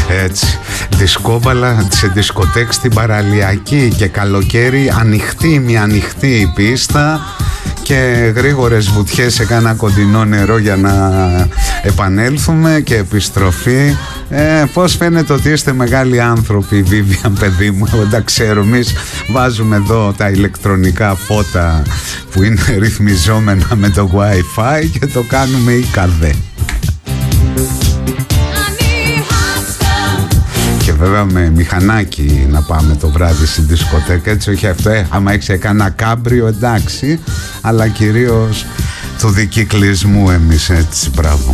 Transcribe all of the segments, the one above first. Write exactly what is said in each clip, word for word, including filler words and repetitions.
Έτσι, δισκόβαλα σε δισκοτέκ στην παραλιακή και καλοκαίρι ανοιχτή μη ανοιχτή η πίστα και γρήγορες βουτιές σε κάνα κοντινό νερό για να επανέλθουμε και επιστροφή. Ε, πώς φαίνεται ότι είστε μεγάλοι άνθρωποι, Βίβιαν, παιδί μου. Δεν τα ξέρω, εμείς βάζουμε εδώ τα ηλεκτρονικά φώτα που είναι ρυθμιζόμενα με το Wi-Fi και το κάνουμε ικαδέ. Και βέβαια με μηχανάκι να πάμε το βράδυ στην δισκοτέκα, έτσι, όχι αυτό, ε, άμα έχεις κανένα κάμπριο εντάξει, αλλά κυρίως του δικυκλισμού εμείς, έτσι, μπράβο.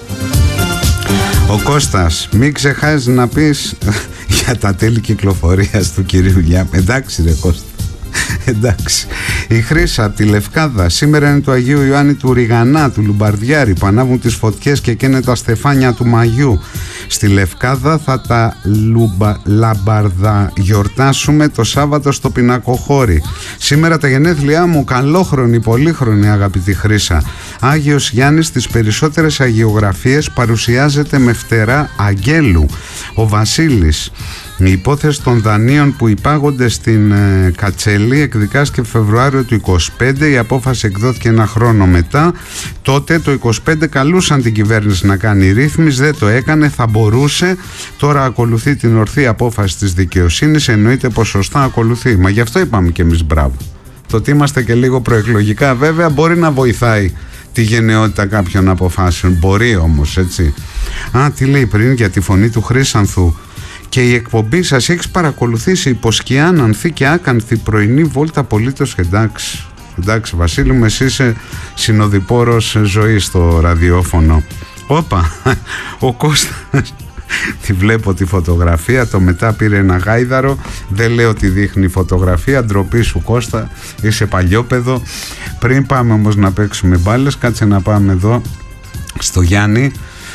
Ο Κώστας, μην ξεχάσεις να πεις για τα τέλη κυκλοφορίας του κυρίου Γιάννη. Εντάξει ρε Κώστα, εντάξει. Η Χρύσα από τη Λευκάδα, σήμερα είναι του Αγίου Ιωάννη του Ριγανά, του Λουμπαρδιάρη, που ανάβουν τις φωτιές και καίνε τα στεφάνια του Μαγιού. Στη Λευκάδα θα τα λουμπα, λαμπαρδα γιορτάσουμε το Σάββατο στο Πινακοχώρι. Σήμερα τα γενέθλιά μου, καλόχρονη, πολύχρονη, αγαπητή Χρύσα. Άγιος Γιάννης στις περισσότερες αγιογραφίες παρουσιάζεται με φτερά αγγέλου. Ο Βασίλης, η υπόθεση των δανείων που υπάγονται στην ε, Κατσέλη εκδικάστηκε Φεβρουάριο του είκοσι πέντε. Η απόφαση εκδόθηκε ένα χρόνο μετά. Τότε το είκοσι πέντε καλούσαν την κυβέρνηση να κάνει ρύθμιση, δεν το έκανε, θα μπορούσε. Τώρα ακολουθεί την ορθή απόφαση της δικαιοσύνης, εννοείται πως σωστά ακολουθεί. Μα γι' αυτό είπαμε κι εμείς μπράβο. Το ότι είμαστε και λίγο προεκλογικά βέβαια μπορεί να βοηθάει τη γενναιότητα κάποιων αποφάσεων. Μπορεί όμως, έτσι. Α, τι λέει πριν για τη φωνή του Χρύσανθου. Και η εκπομπή σας έχεις παρακολουθήσει υποσκιάν, ανθή και άκανθη πρωινή βόλτα απολύτως. Εντάξει, εντάξει Βασίλη μου, εσύ είσαι συνοδοιπόρος ζωής στο ραδιόφωνο. Όπα, ο Κώστας, τη βλέπω τη φωτογραφία, το μετά πήρε ένα γάιδαρο, δεν λέω τι δείχνει η φωτογραφία, ντροπή σου Κώστα, είσαι παλιόπαιδο. Πριν πάμε όμως να παίξουμε μπάλες, κάτσε να πάμε εδώ στο Γιάννη.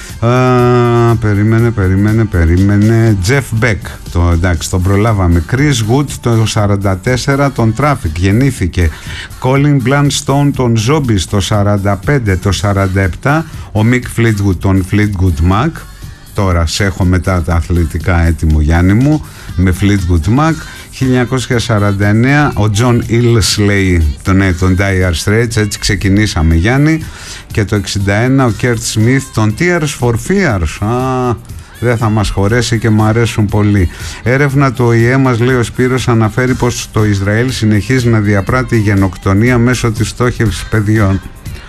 Α, περίμενε, περίμενε, περίμενε. Jeff Beck, το, εντάξει, τον προλάβαμε. Chris Wood το σαράντα τέσσερα, τον Traffic, γεννήθηκε. Colin Blunstone, τον Zombies το σαράντα πέντε, το σαράντα επτά. Ο Mick Fleetwood, τον Fleetwood Mac. Τώρα σε έχω μετά τα αθλητικά έτοιμο Γιάννη μου, με Fleetwood Mac. χίλια εννιακόσια σαράντα εννέα ο John Illsley, τον, ναι, τον Dire Straits, έτσι ξεκινήσαμε Γιάννη. Και το εξήντα ένα ο Kurt Smith, τον Tears for Fears. Α, δεν θα μας χωρέσει και μου αρέσουν πολύ. Έρευνα του Ο Η Ε μας, λέει ο Σπύρος, αναφέρει πως το Ισραήλ συνεχίζει να διαπράττει γενοκτονία μέσω της στόχευσης παιδιών.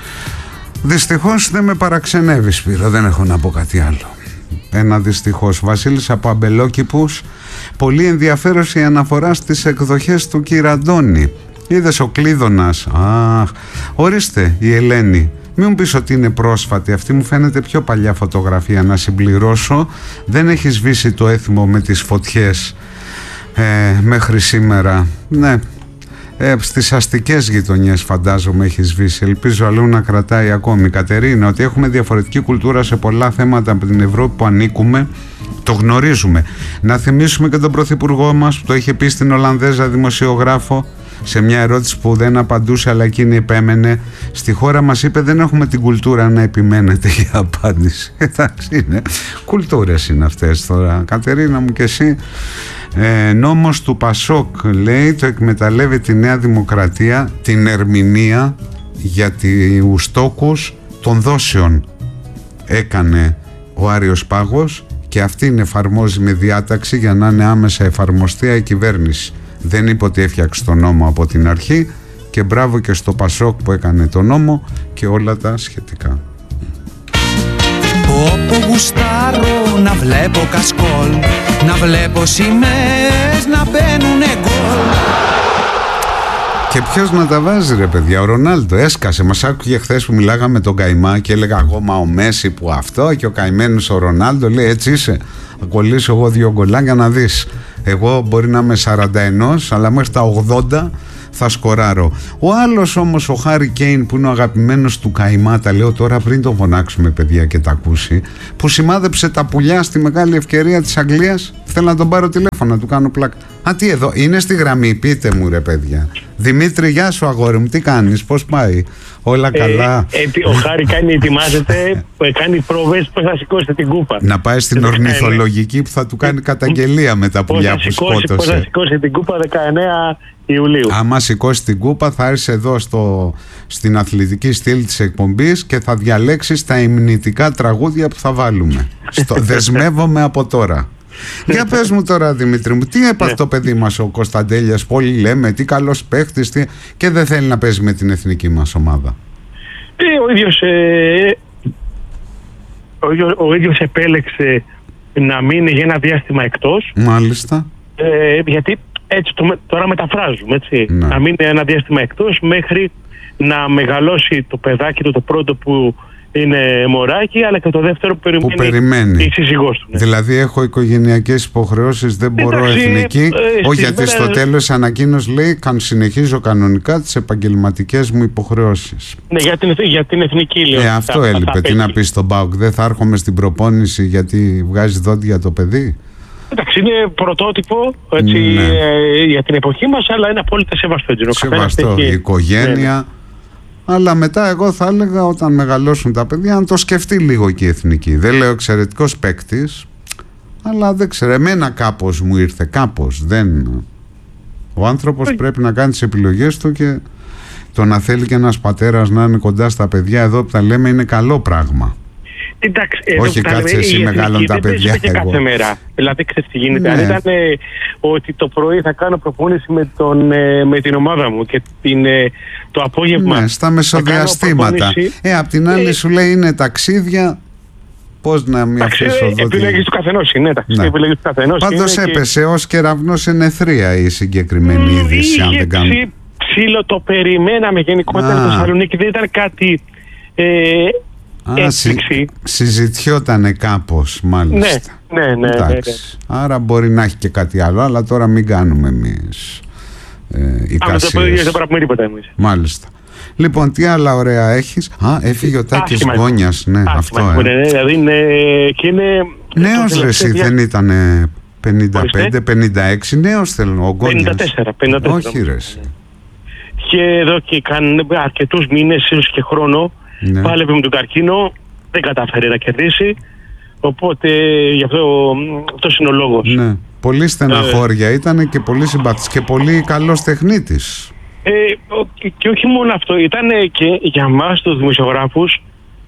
Δυστυχώς δεν με παραξενεύει, Σπύρο, δεν έχω να πω κάτι άλλο. Ένα δυστυχώς. Βασίλης από Αμπελόκηπους, πολύ ενδιαφέρουσα η αναφορά στις εκδοχές του Κυραντώνη. Είδες ο Κλείδωνας. Αχ, ορίστε η Ελένη. Μην μου πεις ότι είναι πρόσφατη, αυτή μου φαίνεται πιο παλιά φωτογραφία. Να συμπληρώσω, δεν έχει σβήσει το έθιμο με τις φωτιές ε, μέχρι σήμερα. Ναι, ε, στις αστικές γειτονιές φαντάζομαι έχει σβήσει. Ελπίζω αλλού να κρατάει ακόμη. Κατερίνα, ότι έχουμε διαφορετική κουλτούρα σε πολλά θέματα από την Ευρώπη που ανήκουμε, το γνωρίζουμε. Να θυμίσουμε και τον πρωθυπουργό μας που το είχε πει στην Ολλανδέζα δημοσιογράφο σε μια ερώτηση που δεν απαντούσε, αλλά εκείνη επέμενε. Στη χώρα μας, είπε, δεν έχουμε την κουλτούρα να επιμένετε για απάντηση. Εντάξει, είναι κουλτούρες είναι αυτές τώρα. Κατερίνα μου, και εσύ. Ε, νόμος του Πασόκ, λέει, το εκμεταλλεύει τη Νέα Δημοκρατία την ερμηνεία για τους τόκους των δόσεων. Έκανε ο Άριος Πάγος και αυτήν εφαρμόζει με διάταξη για να είναι άμεσα εφαρμοστία η κυβέρνηση. Δεν είπε ότι έφτιαξε τον νόμο από την αρχή, και μπράβο και στο Πασόκ που έκανε τον νόμο και όλα τα σχετικά. Όπου γουστάρω να βλέπω κασκόλ, να βλέπω σημαίες να μπαίνουνε γκολ. Και ποιος να τα βάζει ρε παιδιά, ο Ρονάλντο έσκασε. Μας άκουγε χθες που μιλάγαμε με τον Καϊμά και έλεγα εγώ, μα ο Μέση που αυτό, και ο καημένος ο Ρονάλντο λέει έτσι είσαι, θα κολλήσω εγώ δύο γκολάκια να δεις. Εγώ μπορεί να είμαι σαράντα ένα, αλλά μέχρι τα ογδόντα θα σκοράρω. Ο άλλος όμως, ο Χάρι Κέιν, που είναι ο αγαπημένος του Καϊμά, τα λέω τώρα πριν το φωνάξουμε παιδιά και τα ακούσει, που σημάδεψε τα πουλιά στη μεγάλη ευκαιρία της Αγγλίας, θέλω να τον πάρω τηλέφωνο, να του κάνω πλάκα. Α, τι εδώ, είναι στη γραμμή, πείτε μου ρε παιδιά. Δημήτρη, γεια σου αγόρι μου, τι κάνεις, πώς πάει, όλα καλά? Ε, ε, ο Χάρη κάνει, ετοιμάζεται, κάνει προβές πώς θα σηκώσετε την κούπα. Να πάει στην ορνηθολογική που θα του κάνει καταγγελία με τα πουλιά που σκότωσε. Πώς θα σηκώσει την κούπα δεκαεννέα Ιουλίου. Άμα σηκώσει την κούπα θα έρθει εδώ στο, στην αθλητική στήλη της εκπομπής και θα διαλέξει τα υμνητικά τραγούδια που θα βάλουμε. Στο, δεσμεύομαι από τώρα. Για πες μου τώρα Δημήτρη μου, τι έπαθε το παιδί μας ο Κωνσταντέλιας, που όλοι λέμε τι καλός παίχτης, τι... και δεν θέλει να παίζει με την εθνική μας ομάδα? Ε, ο, ίδιος, ε, ο, ο ίδιος επέλεξε να μείνει για ένα διάστημα εκτός. Μάλιστα. Ε, γιατί έτσι το, τώρα μεταφράζουμε, έτσι. Ναι. Να μείνει ένα διάστημα εκτός μέχρι να μεγαλώσει το παιδάκι του, το πρώτο που είναι μωράκι, αλλά και το δεύτερο που περιμένει, που περιμένει. η σύζυγός του. Ναι. Δηλαδή έχω οικογενειακές υποχρεώσεις, δεν μπορώ. Εντάξει, εθνική. Ε, Όχι, γιατί μέρα... στο τέλος ανακοίνωση λέει καν, συνεχίζω κανονικά τις επαγγελματικές μου υποχρεώσεις. Ναι, για την, για την εθνική λέω. Ε, αυτό θα, έλειπε. Θα τι να πει στον ΠΑΟΚ, δεν θα έρχομαι στην προπόνηση γιατί βγάζει δόντια το παιδί? Εντάξει, είναι πρωτότυπο, έτσι, ναι, ε, για την εποχή μας, αλλά είναι απόλυτα σεβαστό. Σεβαστό, η οικογένεια. Ναι. Αλλά μετά εγώ θα έλεγα όταν μεγαλώσουν τα παιδιά να το σκεφτεί λίγο και η εθνική. Δεν λέω εξαιρετικός παίκτης, αλλά δεν ξέρω, εμένα κάπως μου ήρθε, κάπως δεν... Ο άνθρωπος πρέπει να κάνει τις επιλογές του και το να θέλει και ένας πατέρας να είναι κοντά στα παιδιά, εδώ που τα λέμε, είναι καλό πράγμα. Εντάξει, όχι κάτσε εσύ μεγάλων τα παιδιά. Και κάθε μέρα. Δηλαδή ξέρεις τι γίνεται. Ναι. Αν ήταν ε, ότι το πρωί θα κάνω προπόνηση με, τον, ε, με την ομάδα μου και την, ε, το απόγευμα. Ναι, στα μεσοδιαστήματα. Ε, απ' την άλλη ε, σου λέει είναι ταξίδια. Πώς να μην αφήσω εδώ. Επιλέγεις του καθενός είναι. Ναι. Επιλέγεις του καθενός. Πάντως έπεσε και... ως κεραυνός εν αιθρία η συγκεκριμένη mm, είδηση. Αν δεν κάνω. Ψήλο το περιμέναμε γενικότερα στο Θεσσαλονίκη. Δεν ήταν κάτι. Ε, Α, συ, συζητιότανε κάπως, μάλιστα. Ναι, ναι, ναι, ναι, ναι. Άρα μπορεί να έχει και κάτι άλλο, αλλά τώρα μην κάνουμε εμείς ε, εικασίες. Α, δεν το πούμε τίποτα εμείς. Μάλιστα. Λοιπόν, τι άλλα ωραία έχεις? Α, έφυγε ο Τάκης Γκόνιας. Ναι, άσχημα, αυτό ε. Ναι, δηλαδή είναι, και είναι... Νέος ρε εσύ, δεν ήταν πενήντα πέντε πενήντα έξι, νέος θέλω, ο Γκόνιας. πενήντα τέσσερα, πενήντα τέσσερα. Όχι ρε εσύ. Και εδώ και κάνουν αρκετούς μήνες, ίσως και χρόνο, ναι, πάλευε με τον καρκίνο, δεν κατάφερε να κερδίσει, οπότε γι' αυτό αυτός είναι ο λόγος. Ναι, πολύ στεναχώρια ε, ήταν και πολύ συμπαθής και πολύ καλός τεχνίτης. Ε, και, και όχι μόνο αυτό, ήταν και για μας τους δημοσιογράφους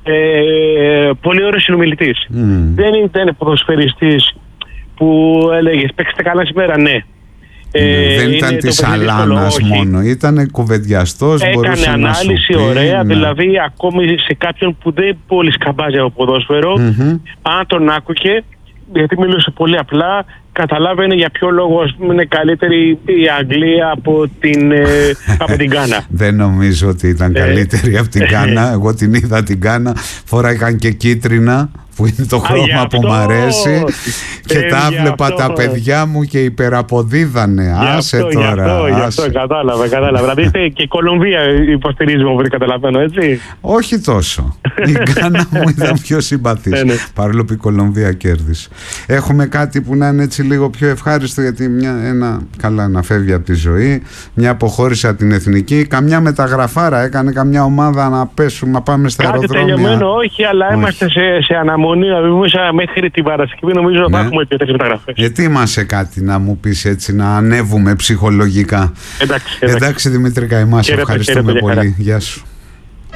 ε, πολύ ωραίος συνομιλητής. Mm. Δεν ήταν ποδοσφαιριστής που έλεγες παίξτε καλά σήμερα, ναι. Ε, δεν ήταν της Αλάνας μόνο, ήταν κουβεντιαστός, μπορούσε έκανε ανάλυση να σου πει, ωραία, ναι, δηλαδή ακόμη σε κάποιον που δεν πολύ σκαμπάζει από ποδόσφαιρο, mm-hmm, αν τον άκουγε, γιατί μιλούσε πολύ απλά, καταλάβαινε για ποιο λόγο ας πούμε, είναι καλύτερη η Αγγλία από την, ε, από την Γκάνα. Δεν νομίζω ότι ήταν καλύτερη από την Γκάνα. Εγώ την είδα την Γκάνα, φοράγαν και κίτρινα, που είναι το χρώμα Α, που μ' αρέσει, και ε, τα βλέπα αυτό, τα παιδιά μου και υπεραποδίδανε. Άσε αυτό, τώρα. Γι' αυτό, γι' αυτό κατάλαβα, κατάλαβα. Δηλαδή και η Κολομβία υποστηρίζουμε όπως καταλαβαίνω, έτσι. Όχι τόσο. Η Γκάνα μου ήταν πιο συμπαθής, ναι, ναι, παρόλο που η Κολομβία κέρδισε. Έχουμε κάτι που να είναι έτσι λίγο πιο ευχάριστο, γιατί μια, ένα, καλά να φεύγει από τη ζωή, μια αποχώρηση από την εθνική, καμιά μεταγραφάρα έκανε, καμιά ομάδα να πέσουμε, να πάμε στα κάτι αεροδρόμια. Κάτι τελειωμένο όχι, αλλά όχι, είμαστε σε, σε αναμονή. Μέχρι την Παρασκευή νομίζω ναι, θα έχουμε τέτοιες μεταγραφές. Ετοίμασε κάτι να μου πεις έτσι, να ανέβουμε ψυχολογικά. Εντάξει, εντάξει. Εντάξει Δημήτρη Καημά, ευχαριστούμε πολύ. Γεια σου.